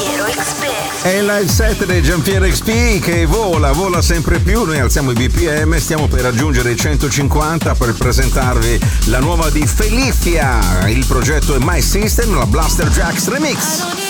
Giampiero XP. È il live set di Giampiero XP che vola sempre più. Noi alziamo i BPM, stiamo per raggiungere i 150 per presentarvi la nuova di Felicia. Il progetto è My System, la Blaster Jacks Remix.